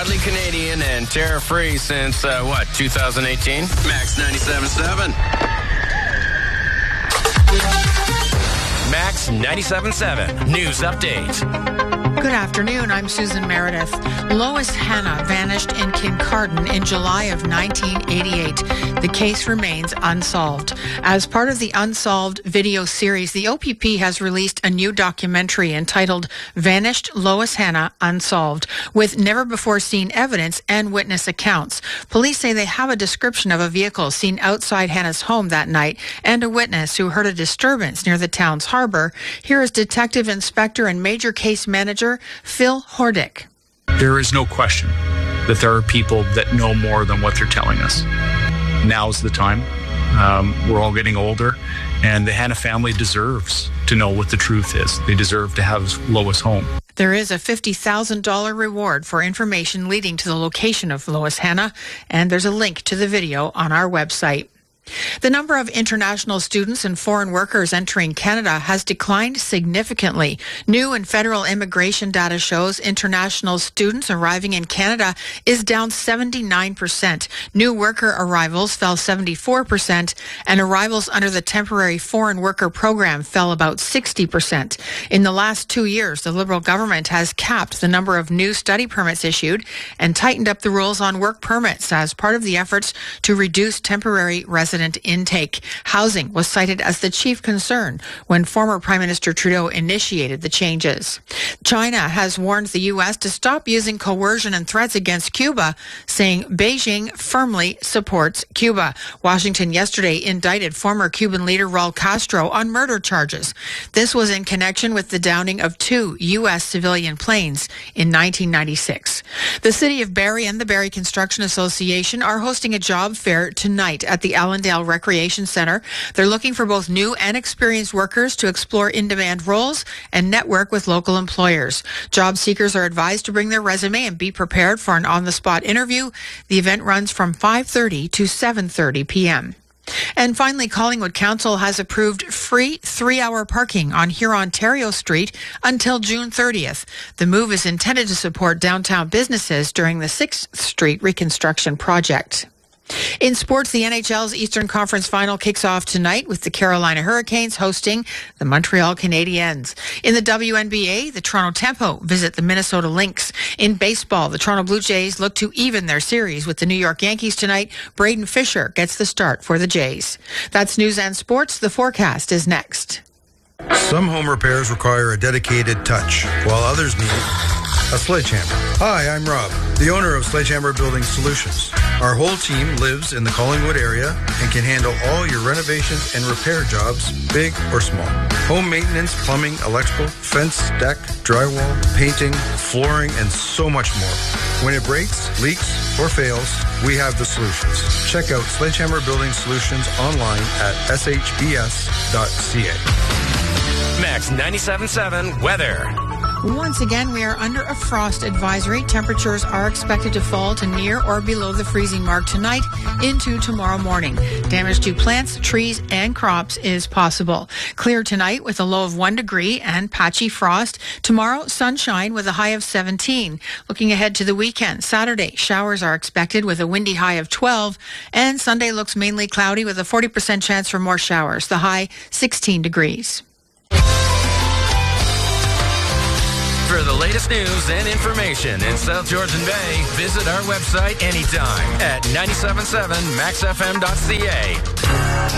Proudly Canadian and tariff-free since, 2018? Max 97.7. Max 97.7 News Update. Good afternoon. I'm Susan Meredith. Lois Hanna vanished in Kincardine in July of 1988. The case remains unsolved. As part of the Unsolved video series, the OPP has released a new documentary entitled Vanished Lois Hanna Unsolved, with never-before-seen evidence and witness accounts. Police say they have a description of a vehicle seen outside Hanna's home that night and a witness who heard a disturbance near the town's harbor. Here is Detective Inspector and Major Case Manager Phil Hordick. There is no question that there are people that know more than what they're telling us. Now's the time. We're all getting older, and the Hanna family deserves to know what the truth is. They deserve to have Lois home. There is a $50,000 reward for information leading to the location of Lois Hanna, and there's a link to the video on our website. The number of international students and foreign workers entering Canada has declined significantly. New and federal immigration data shows international students arriving in Canada is down 79%. New worker arrivals fell 74%, and arrivals under the temporary foreign worker program fell about 60%. In the last 2 years, the Liberal government has capped the number of new study permits issued and tightened up the rules on work permits as part of the efforts to reduce temporary resident intake. Housing was cited as the chief concern when former Prime Minister Trudeau initiated the changes. China has warned the U.S. to stop using coercion and threats against Cuba, saying Beijing firmly supports Cuba. Washington yesterday indicted former Cuban leader Raul Castro on murder charges. This was in connection with the downing of 2 U.S. civilian planes in 1996. The City of Barrie and the Barrie Construction Association are hosting a job fair tonight at the Allendale Recreation Center. They're looking for both new and experienced workers to explore in-demand roles and network with local employers. Job seekers are advised to bring their resume and be prepared for an on-the-spot interview. The event runs from 5:30 to 7:30 p.m. And finally, Collingwood Council has approved free 3-hour parking on Hurontario Street until June 30th. The move is intended to support downtown businesses during the 6th Street reconstruction project. In sports, the NHL's Eastern Conference Final kicks off tonight with the Carolina Hurricanes hosting the Montreal Canadiens. In the WNBA, the Toronto Tempo visit the Minnesota Lynx. In baseball, the Toronto Blue Jays look to even their series with the New York Yankees tonight. Braden Fisher gets the start for the Jays. That's news and sports. The forecast is next. Some home repairs require a dedicated touch, while others need a sledgehammer. Hi, I'm Rob, the owner of Sledgehammer Building Solutions. Our whole team lives in the Collingwood area and can handle all your renovations and repair jobs, big or small. Home maintenance, plumbing, electrical, fence, deck, drywall, painting, flooring, and so much more. When it breaks, leaks, or fails, we have the solutions. Check out Sledgehammer Building Solutions online at shbs.ca. Max 97.7 weather. Once again, we are under a frost advisory. Temperatures are expected to fall to near or below the freezing mark tonight into tomorrow morning. Damage to plants, trees, and crops is possible. Clear tonight with a low of 1 degree and patchy frost. Tomorrow, sunshine with a high of 17. Looking ahead to the weekend, Saturday, showers are expected with a windy high of 12. And Sunday looks mainly cloudy with a 40% chance for more showers. The high, 16 degrees. For the latest news and information in South Georgian Bay, visit our website anytime at 977maxfm.ca.